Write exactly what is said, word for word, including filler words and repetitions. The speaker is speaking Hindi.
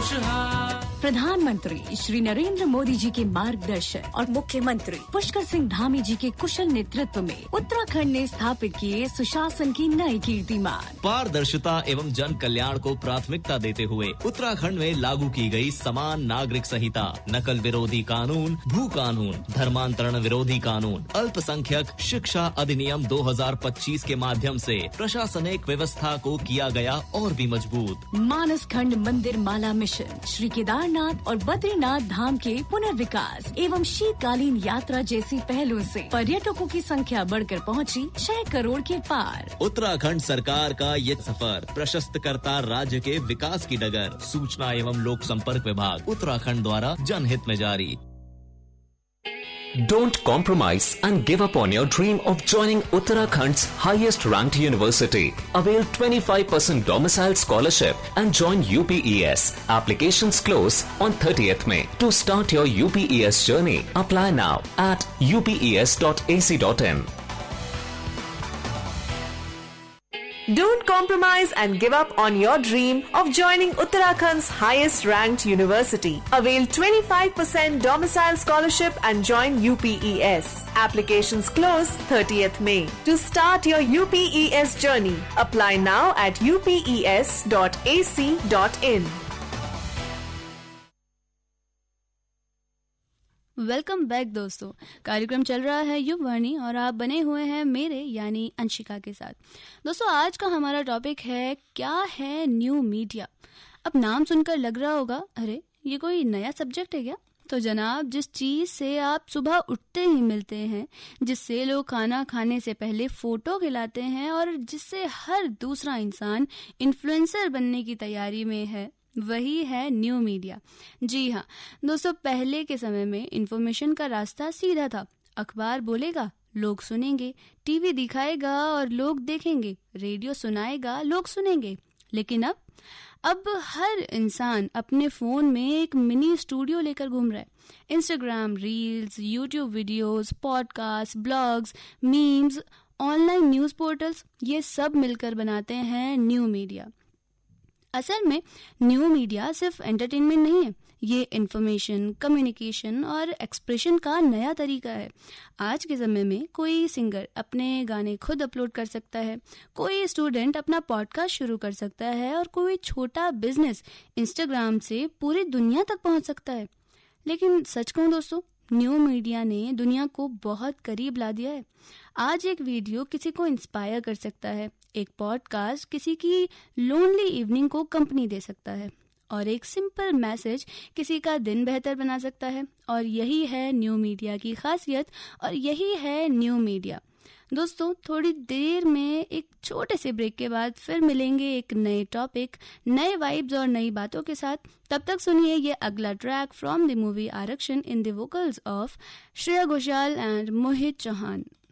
खुशहाल। प्रधानमंत्री श्री नरेंद्र मोदी जी के मार्गदर्शन और मुख्यमंत्री पुष्कर सिंह धामी जी के कुशल नेतृत्व में उत्तराखंड ने स्थापित किए सुशासन की नई कीर्तिमान। पारदर्शिता एवं जन कल्याण को प्राथमिकता देते हुए उत्तराखंड में लागू की गई समान नागरिक संहिता, नकल विरोधी कानून, भू कानून, धर्मांतरण विरोधी कानून, अल्पसंख्यक शिक्षा अधिनियम दो हज़ार पच्चीस के माध्यम से प्रशासनिक व्यवस्था को किया गया और भी मजबूत। मानस खंड मंदिर माला मिशन, श्री केदारनाथ और बद्रीनाथ धाम के पुनर्विकास एवं शीतकालीन यात्रा जैसी पहलों से पर्यटकों की संख्या बढ़कर पहुंची छह करोड़ के पार। उत्तराखंड सरकार का ये सफर प्रशस्त करता राज्य के विकास की डगर। सूचना एवं लोक संपर्क विभाग उत्तराखंड द्वारा जनहित में जारी। Don't compromise and give up on your dream of joining Uttarakhand's highest ranked university. Avail twenty-five percent domicile scholarship and join U P E S. Applications close on thirtieth May. To start your U P E S journey, apply now at u p e s dot a c dot in. Don't compromise and give up on your dream of joining Uttarakhand's highest ranked university. Avail twenty-five percent domicile scholarship and join U P E S. Applications close thirtieth May. To start your U P E S journey, apply now at u p e s dot a c dot in. Welcome back दोस्तों, कार्यक्रम चल रहा है युववाणी और आप बने हुए हैं मेरे यानी अंशिका के साथ। दोस्तों, आज का हमारा टॉपिक है क्या है न्यू मीडिया। अब नाम सुनकर लग रहा होगा, अरे ये कोई नया सब्जेक्ट है क्या? तो जनाब, जिस चीज़ से आप सुबह उठते ही मिलते हैं, जिससे लोग खाना खाने से पहले फोटो खिलाते हैं और जिससे हर दूसरा इंसान इन्फ्लुएंसर बनने की तैयारी में है, वही है न्यू मीडिया। जी हाँ दोस्तों, पहले के समय में इंफॉर्मेशन का रास्ता सीधा था। अखबार बोलेगा, लोग सुनेंगे, टीवी दिखाएगा और लोग देखेंगे, रेडियो सुनाएगा, लोग सुनेंगे। लेकिन अब अब हर इंसान अपने फोन में एक मिनी स्टूडियो लेकर घूम रहा है। Instagram reels, YouTube videos, podcast, blogs, memes, online news portals, ये सब मिलकर बनाते हैं न्यू मीडिया। असल में न्यू मीडिया सिर्फ एंटरटेनमेंट नहीं है, ये इंफॉर्मेशन, कम्युनिकेशन और एक्सप्रेशन का नया तरीका है। आज के समय में कोई सिंगर अपने गाने खुद अपलोड कर सकता है, कोई स्टूडेंट अपना पॉडकास्ट शुरू कर सकता है और कोई छोटा बिजनेस इंस्टाग्राम से पूरी दुनिया तक पहुंच सकता है। लेकिन सच कहूं दोस्तों, न्यू मीडिया ने दुनिया को बहुत करीब ला दिया है। आज एक वीडियो किसी को इंस्पायर कर सकता है, एक पॉडकास्ट किसी की लोनली इवनिंग को कंपनी दे सकता है और एक सिंपल मैसेज किसी का दिन बेहतर बना सकता है। और यही है न्यू मीडिया की खासियत और यही है न्यू मीडिया। दोस्तों, थोड़ी देर में एक छोटे से ब्रेक के बाद फिर मिलेंगे एक नए टॉपिक, नए वाइब्स और नई बातों के साथ। तब तक सुनिए ये अगला ट्रैक फ्रॉम द मूवी आरक्षण in the vocals of Shreya Ghoshal and Mohit Chauhan.